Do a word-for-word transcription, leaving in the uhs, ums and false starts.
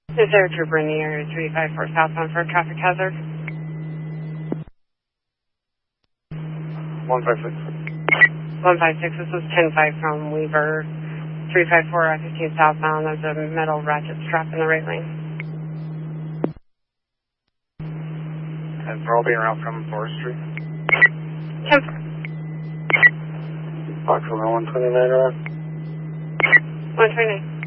Is there a trooper in the area three five four southbound for a traffic hazard? one five six. one five six, this is ten five from Weaver. three five four I fifteen southbound. There's a metal ratchet strap in the right lane. And for all being around from Forestry. ten four. Fox one twenty-nine around. one twenty-nine.